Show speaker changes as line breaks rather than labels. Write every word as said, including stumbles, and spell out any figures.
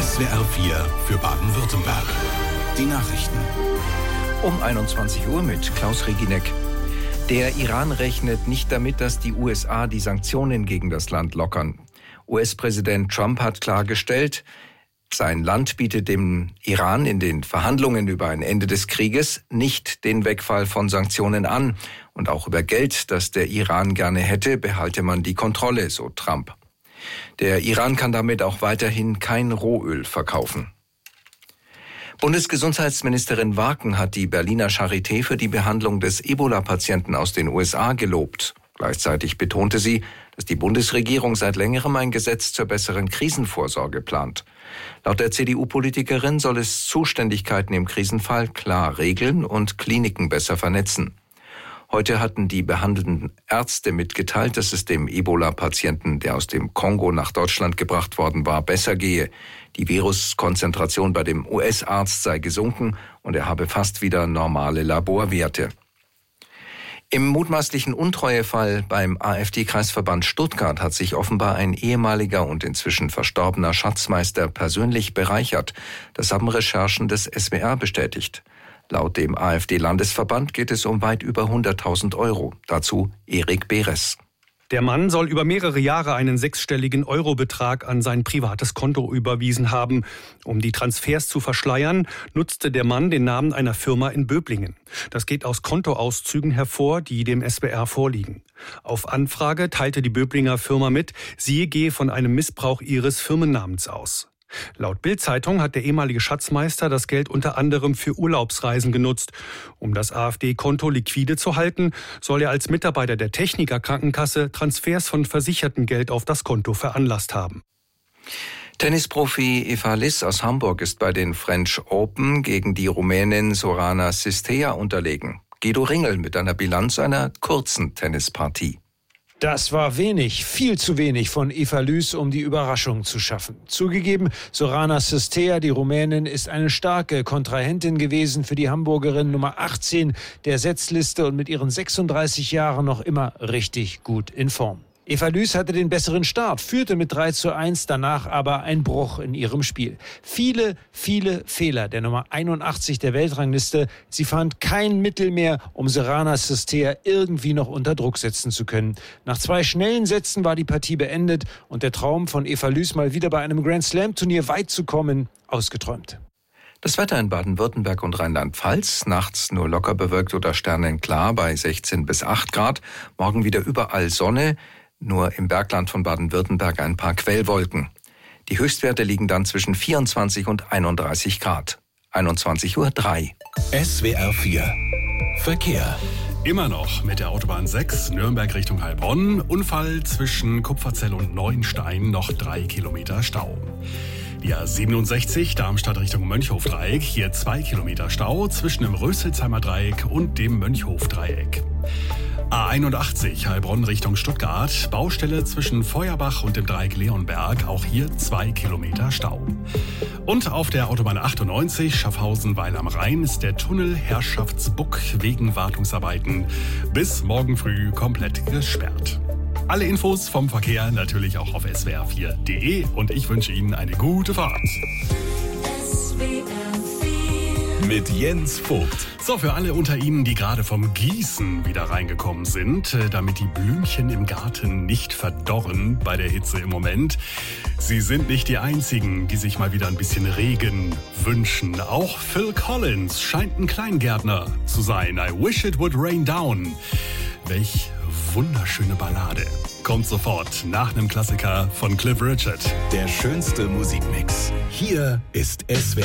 S W R vier für Baden-Württemberg. Die Nachrichten.
Um einundzwanzig Uhr mit Klaus Regineck. Der Iran rechnet nicht damit, dass die U S A die Sanktionen gegen das Land lockern. U S-Präsident Trump hat klargestellt, sein Land bietet dem Iran in den Verhandlungen über ein Ende des Krieges nicht den Wegfall von Sanktionen an. Und auch über Geld, das der Iran gerne hätte, behalte man die Kontrolle, so Trump. Der Iran kann damit auch weiterhin kein Rohöl verkaufen. Bundesgesundheitsministerin Waken hat die Berliner Charité für die Behandlung des Ebola-Patienten aus den U S A gelobt. Gleichzeitig betonte sie, dass die Bundesregierung seit längerem ein Gesetz zur besseren Krisenvorsorge plant. Laut der C D U-Politikerin soll es Zuständigkeiten im Krisenfall klar regeln und Kliniken besser vernetzen. Heute hatten die behandelnden Ärzte mitgeteilt, dass es dem Ebola-Patienten, der aus dem Kongo nach Deutschland gebracht worden war, besser gehe. Die Viruskonzentration bei dem U S-Arzt sei gesunken und er habe fast wieder normale Laborwerte. Im mutmaßlichen Untreuefall beim AfD-Kreisverband Stuttgart hat sich offenbar ein ehemaliger und inzwischen verstorbener Schatzmeister persönlich bereichert. Das haben Recherchen des S W R bestätigt. Laut dem AfD-Landesverband geht es um weit über hunderttausend Euro. Dazu Erik Beres.
Der Mann soll über mehrere Jahre einen sechsstelligen Eurobetrag an sein privates Konto überwiesen haben. Um die Transfers zu verschleiern, nutzte der Mann den Namen einer Firma in Böblingen. Das geht aus Kontoauszügen hervor, die dem S W R vorliegen. Auf Anfrage teilte die Böblinger Firma mit, sie gehe von einem Missbrauch ihres Firmennamens aus. Laut Bild-Zeitung hat der ehemalige Schatzmeister das Geld unter anderem für Urlaubsreisen genutzt. Um das AfD-Konto liquide zu halten, soll er als Mitarbeiter der Techniker Krankenkasse Transfers von Versichertengeld auf das Konto veranlasst haben.
Tennisprofi Eva Liss aus Hamburg ist bei den French Open gegen die Rumänin Sorana Cîrstea unterlegen. Guido Ringel mit einer Bilanz einer kurzen Tennispartie.
Das war wenig, viel zu wenig von Eva Liss, um die Überraschung zu schaffen. Zugegeben, Sorana Cîrstea, die Rumänin, ist eine starke Kontrahentin gewesen für die Hamburgerin Nummer achtzehn der Setzliste und mit ihren sechsunddreißig Jahren noch immer richtig gut in Form. Eva Liss hatte den besseren Start, führte mit drei zu eins, danach aber ein Bruch in ihrem Spiel. Viele, viele Fehler der Nummer einundachtzig der Weltrangliste. Sie fand kein Mittel mehr, um Sorana Cîrstea irgendwie noch unter Druck setzen zu können. Nach zwei schnellen Sätzen war die Partie beendet und der Traum von Eva Liss, mal wieder bei einem Grand-Slam-Turnier weit zu kommen, ausgeträumt.
Das Wetter in Baden-Württemberg und Rheinland-Pfalz. Nachts nur locker bewölkt oder sternenklar bei sechzehn bis acht Grad. Morgen wieder überall Sonne. Nur im Bergland von Baden-Württemberg ein paar Quellwolken. Die Höchstwerte liegen dann zwischen vierundzwanzig und einunddreißig Grad. einundzwanzig Uhr drei.
S W R vier Verkehr.
Immer noch mit der Autobahn sechs, Nürnberg Richtung Heilbronn. Unfall zwischen Kupferzell und Neuenstein, noch drei Kilometer Stau. Die A siebenundsechzig, Darmstadt Richtung Mönchhofdreieck, hier zwei Kilometer Stau zwischen dem Rösselsheimer Dreieck und dem Mönchhofdreieck. A einundachtzig, Heilbronn Richtung Stuttgart, Baustelle zwischen Feuerbach und dem Dreieck Leonberg, auch hier zwei Kilometer Stau. Und auf der Autobahn achtundneunzig, Schaffhausen-Weil am Rhein, ist der Tunnel Herrschaftsbuck wegen Wartungsarbeiten bis morgen früh komplett gesperrt. Alle Infos vom Verkehr natürlich auch auf S W R vier Punkt de und ich wünsche Ihnen eine gute Fahrt.
S W R vier mit Jens Vogt.
So, für alle unter Ihnen, die gerade vom Gießen wieder reingekommen sind, damit die Blümchen im Garten nicht verdorren bei der Hitze im Moment. Sie sind nicht die Einzigen, die sich mal wieder ein bisschen Regen wünschen. Auch Phil Collins scheint ein Kleingärtner zu sein. I wish it would rain down. Welch wunderschöne Ballade. Kommt sofort nach einem Klassiker von Cliff Richard.
Der schönste Musikmix. Hier ist S W